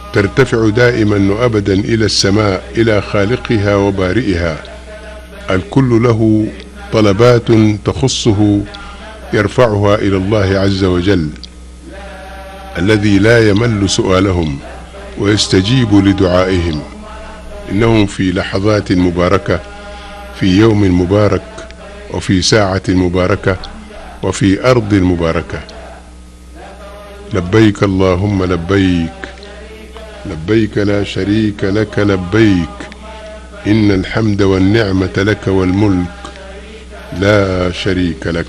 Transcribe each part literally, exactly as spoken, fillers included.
ترتفع دائما وأبدا إلى السماء إلى خالقها وبارئها. الكل له طلبات تخصه يرفعها إلى الله عز وجل الذي لا يمل سؤالهم ويستجيب لدعائهم. إنهم في لحظات مباركة، في يوم مبارك، وفي ساعة مباركة، وفي أرض مباركة. لبيك اللهم لبيك، لبيك لا شريك لك لبيك، إن الحمد والنعمة لك والملك لا شريك لك.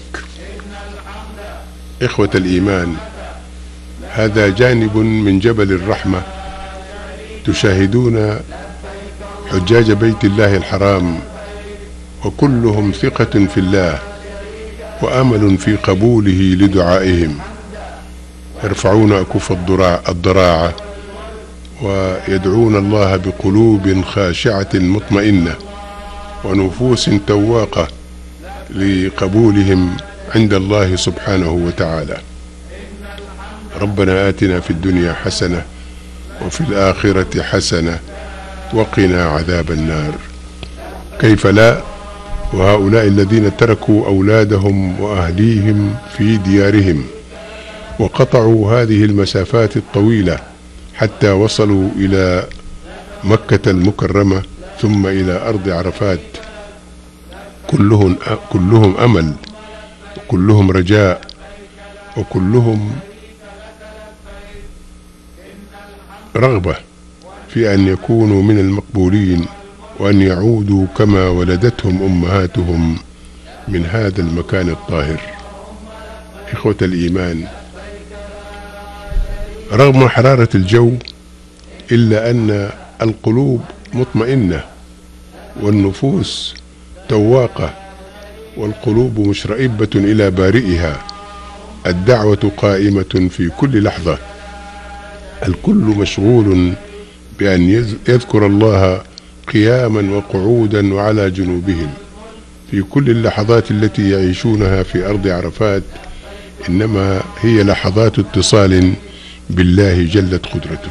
إخوة الإيمان، هذا جانب من جبل الرحمة. تشاهدون حجاج بيت الله الحرام وكلهم ثقة في الله وأمل في قبوله لدعائهم، يرفعون أكف الضراعة ويدعون الله بقلوب خاشعة مطمئنة ونفوس تواقة لقبولهم عند الله سبحانه وتعالى. ربنا آتنا في الدنيا حسنة وفي الآخرة حسنة وقنا عذاب النار. كيف لا وهؤلاء الذين تركوا أولادهم وأهليهم في ديارهم وقطعوا هذه المسافات الطويلة حتى وصلوا إلى مكة المكرمة ثم إلى أرض عرفات، كلهم كلهم أمل وكلهم رجاء وكلهم رغبة في أن يكونوا من المقبولين وأن يعودوا كما ولدتهم أمهاتهم من هذا المكان الطاهر. إخوة الإيمان، رغم حرارة الجو إلا أن القلوب مطمئنة والنفوس تواقة والقلوب مشرئبة إلى بارئها. الدعوة قائمة في كل لحظة، الكل مشغول بأن يذكر الله قياما وقعودا وعلى جنوبهم في كل اللحظات التي يعيشونها في أرض عرفات، إنما هي لحظات اتصال بالله جلت قدرته.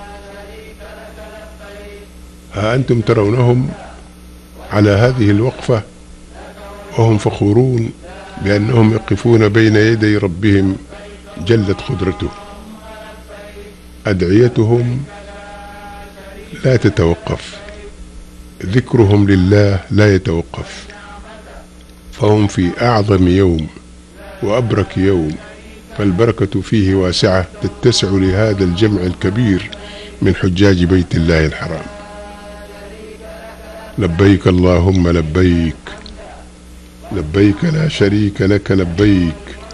ها أنتم ترونهم على هذه الوقفة وهم فخورون بأنهم يقفون بين يدي ربهم جلت قدرته. أدعيتهم لا تتوقف، ذكرهم لله لا يتوقف، فهم في أعظم يوم وأبرك يوم، فالبركة فيه واسعة تتسع لهذا الجمع الكبير من حجاج بيت الله الحرام. لبيك اللهم لبيك، لبيك لا شريك لك لبيك،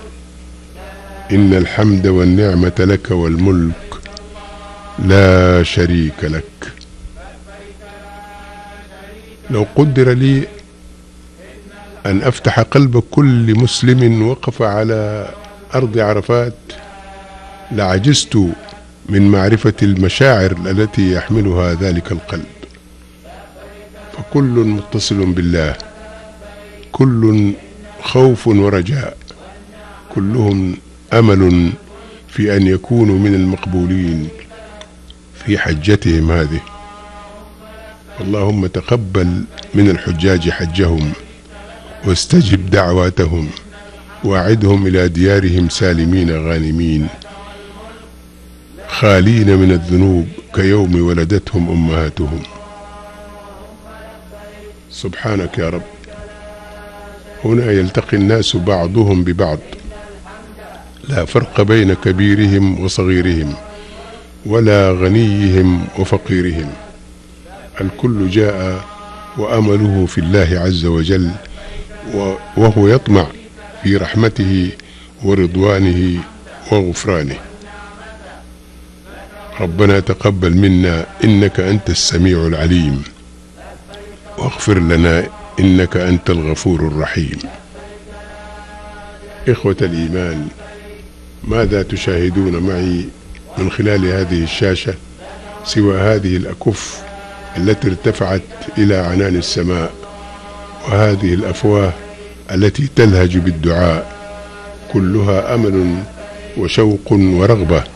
إن الحمد والنعمة لك والملك لا شريك لك. لو قدر لي أن أفتح قلب كل مسلم وقف على أرض عرفات لعجزت من معرفة المشاعر التي يحملها ذلك القلب، فكل متصل بالله، كل خوف ورجاء، كلهم أمل في أن يكونوا من المقبولين في حجتهم هذه. اللهم تقبل من الحجاج حجهم واستجب دعواتهم واعدهم إلى ديارهم سالمين غانمين خالين من الذنوب كيوم ولدتهم أمهاتهم. سبحانك يا رب. هنا يلتقي الناس بعضهم ببعض، لا فرق بين كبيرهم وصغيرهم ولا غنيهم وفقيرهم، الكل جاء وأمله في الله عز وجل، وهو يطمع في رحمته ورضوانه وغفرانه. ربنا تقبل منا إنك أنت السميع العليم، واغفر لنا إنك أنت الغفور الرحيم. إخوة الإيمان، ماذا تشاهدون معي من خلال هذه الشاشة سوى هذه الأكف التي ارتفعت إلى عنان السماء، وهذه الأفواه التي تلهج بالدعاء، كلها أمل وشوق ورغبة